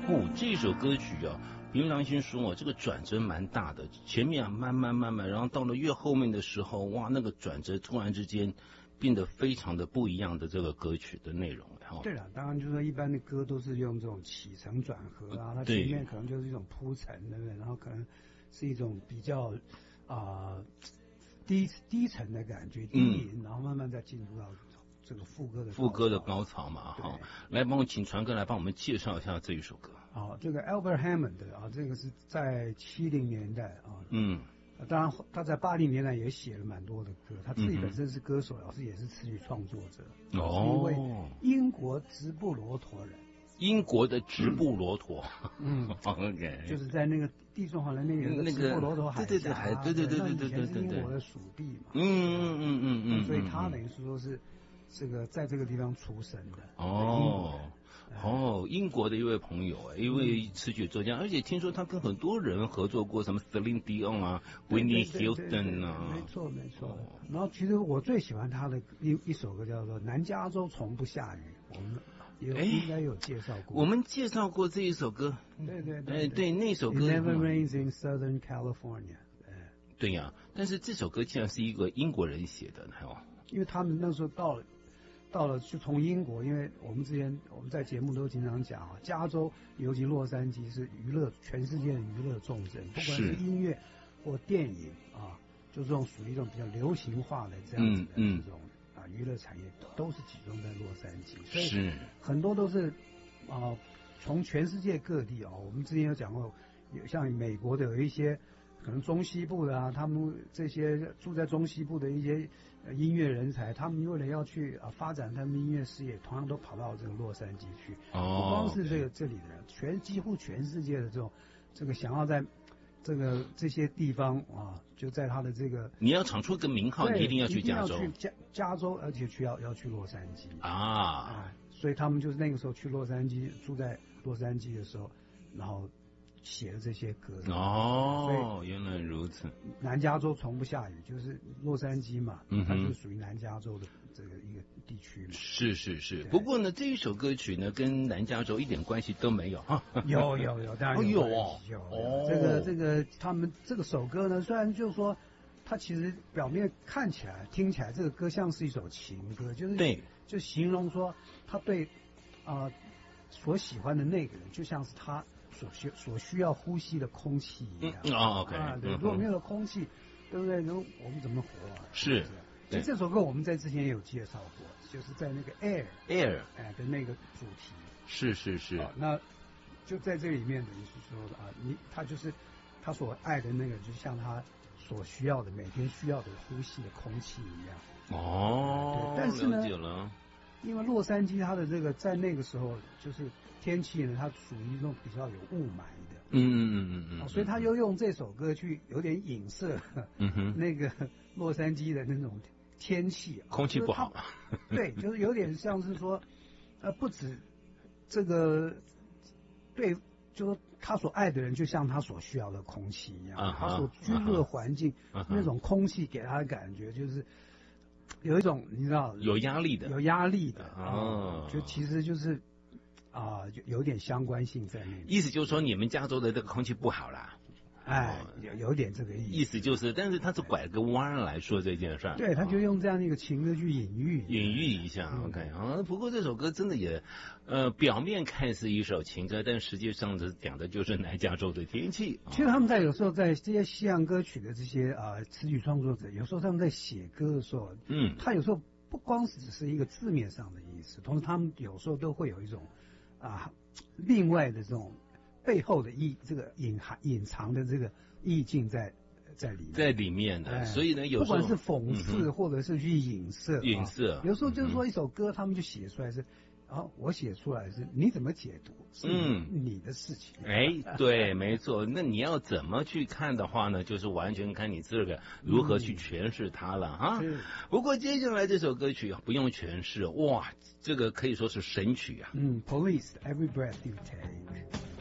这首歌曲啊，凭良心说这个转折蛮大的，前面慢慢，然后到了越后面的时候，哇，那个转折突然之间变得非常的不一样的这个歌曲的内容。 对了，当然就是说一般的歌都是用这种起承转合啊，它前面可能就是一种铺陈，对不对？然后可能是一种比较低沉的感觉，低吟，然后慢慢再进入到这个副歌的高潮嘛。 好，来帮我请传哥来帮我们介绍一下这一首歌。 好，这个 Albert Hammond 啊，这个是在70年代啊，当然他在80年代也写了蛮多的歌，他自己本身是歌手，老师也是词曲创作者，是一位英国直布罗陀人。 英国的直布罗陀，OK， 就是在那个地中海那边有个直布罗陀海峡，对，以前是英国的属地嘛，所以他等于是说是这个在这个地方出生的。 英国的一位朋友，一位词曲作家，而且听说他跟很多人合作过，什么 Celine Dion 啊 ，Whitney Houston 啊， 没错。然后其实我最喜欢他的一首歌叫做《南加州从不下雨》，我们应该有介绍过。 我们介绍过这一首歌，对，那首歌 It Never Rains in Southern California。 对呀，但是这首歌竟然是一个英国人写的， 因为他们那时候到了就从英国，因为我们在节目都经常讲啊，加州尤其洛杉矶是全世界的娱乐重镇，不管是音乐或电影啊，就这种属于一种比较流行化的这样子的这种娱乐产业都是集中在洛杉矶，所以很多都是从全世界各地我们之前有讲过，像美国的有一些可能中西部的他们这些住在中西部的一些音乐人才，他们为了要去发展他们音乐事业，同样都跑到这个洛杉矶去。不光是这里的人，几乎全世界的这个想要在这些地方就在他的这个你要闯出个名号，你一定要去加州， 加州，而且要去洛杉矶所以他们就是那个时候去洛杉矶，住在洛杉矶的时候，然后写了这些歌原来如此。 南加州从不下雨，就是洛杉矶嘛，它是属于南加州的这个一个地区嘛。 是。不过呢，这一首歌曲呢，跟南加州一点关系都没有有，当然有这个他们这个首歌呢，虽然就是说，它其实表面看起来、听起来，这个歌像是一首情歌，就形容说他对所喜欢的那个人，就像是他所需要呼吸的空气一样。对，如果没有了空气，对不对？我们怎么活是。 其实这首歌我们在之前也有介绍过，就是在那个 Air 的那个主题。 是。 那就在这里面等于是说他就是他所爱的那个，就像他所需要的每天需要的呼吸的空气一样。 对， 但是呢， 了解了。 因为洛杉矶它的这个在那个时候就是天气呢，它属于那种比较有雾霾的，所以他又用这首歌去有点影射那个洛杉矶的那种天气， 空气不好， 对，就是有点像是说，不止这个对，就是说他所爱的人就像他所需要的空气一样，他所居住的环境那种空气给他的感觉就是有一种你知道有压力的， 就其实就是有点相关性在里面。 意思就是说你们加州的这个空气不好啦。 有点这个意思就是，但是他是拐个弯来说这件事儿。 对，他就用这样的一个情歌去隐喻一下。OK 不过这首歌真的也，表面看是一首情歌，但实际上讲的就是南加州的天气。 其实他们有时候在这些西洋歌曲的这些词曲创作者，有时候他们在写歌的时候，他有时候不光是只是一个字面上的意思，同时他们有时候都会有一种另外的这种背后的这个隐藏的这个意境在里面的，所以呢，有时候不管是讽刺或者是去影射，有时候就是说一首歌，他们就写出来是，我写出来是你怎么解读，是你的事情。 对，没错。那你要怎么去看的话呢？就是完全看你自个如何去诠释它了不过接下来这首歌曲不用诠释，哇，这个可以说是神曲啊。 Police Every Breath You Take。